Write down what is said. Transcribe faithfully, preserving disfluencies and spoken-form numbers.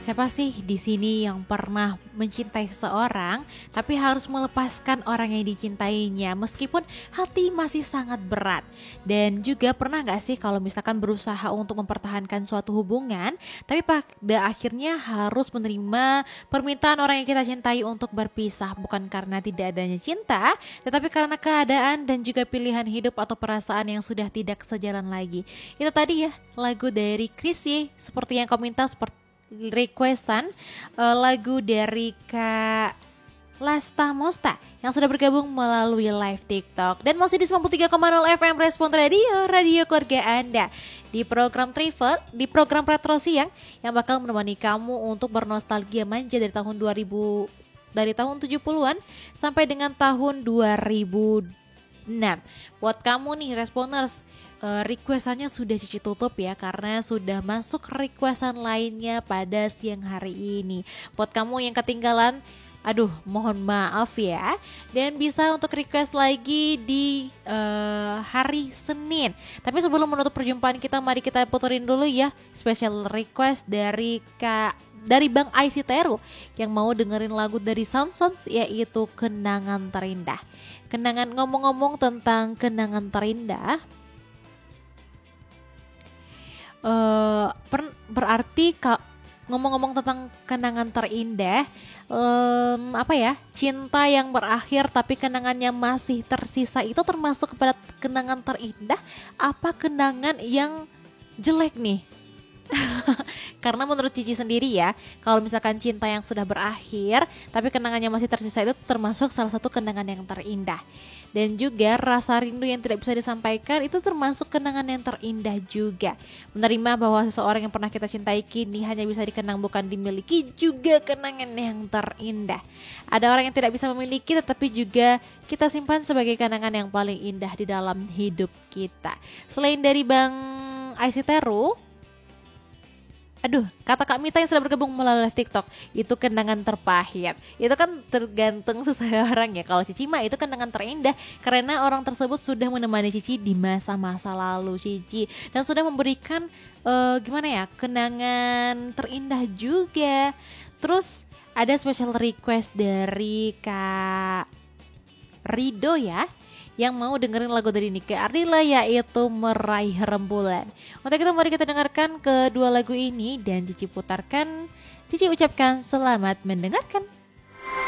Siapa sih di sini yang pernah mencintai seseorang tapi harus melepaskan orang yang dicintainya meskipun hati masih sangat berat? Dan juga pernah gak sih kalau misalkan berusaha untuk mempertahankan suatu hubungan tapi pada akhirnya harus menerima permintaan orang yang kita cintai untuk berpisah, bukan karena tidak adanya cinta tetapi karena keadaan dan juga pilihan hidup atau perasaan yang sudah tidak sejalan lagi. Itu tadi ya lagu dari Chrisye seperti yang kau minta, seperti requestan uh, lagu dari Kak Lasta Mosta yang sudah bergabung melalui live TikTok. Dan masih di sembilan puluh tiga koma nol F M Respon Radio, radio keluarga Anda. Di program Triver, di program Retro Siang yang bakal menemani kamu untuk bernostalgia manja dari tahun dua ribu, dari tahun tujuh puluhan sampai dengan tahun dua ribu enam. Buat kamu nih Responers, uh, requestannya sudah Cici tutup ya karena sudah masuk requestan lainnya pada siang hari ini. Buat kamu yang ketinggalan, aduh mohon maaf ya. Dan bisa untuk request lagi di uh, hari Senin. Tapi sebelum menutup perjumpaan kita, mari kita puterin dulu ya special request dari Kak dari Bang Aisy Teru yang mau dengerin lagu dari Samsons, yaitu Kenangan Terindah. Kenangan, ngomong-ngomong tentang kenangan terindah, uh, per, berarti ka, ngomong-ngomong tentang kenangan terindah, um, apa ya, cinta yang berakhir tapi kenangannya masih tersisa itu termasuk kepada kenangan terindah apa kenangan yang jelek nih? Karena menurut Cici sendiri ya, kalau misalkan cinta yang sudah berakhir tapi kenangannya masih tersisa itu termasuk salah satu kenangan yang terindah. Dan juga rasa rindu yang tidak bisa disampaikan itu termasuk kenangan yang terindah juga. Menerima bahwa seseorang yang pernah kita cintai kini hanya bisa dikenang bukan dimiliki juga kenangan yang terindah. Ada orang yang tidak bisa memiliki tetapi juga kita simpan sebagai kenangan yang paling indah di dalam hidup kita. Selain dari Bang Aisy Teru, aduh, kata Kak Mita yang sudah bergabung melalui TikTok, itu kenangan terpahit. Itu kan tergantung seseorang ya. Kalau Cici mah itu kenangan terindah karena orang tersebut sudah menemani Cici di masa-masa lalu Cici dan sudah memberikan uh, gimana ya, kenangan terindah juga. Terus ada special request dari Kak Rido ya, yang mau dengerin lagu dari Nike Ardila, yaitu Meraih Rembulan. Untuk itu mari kita dengarkan kedua lagu ini dan Cici putarkan. Cici ucapkan selamat mendengarkan.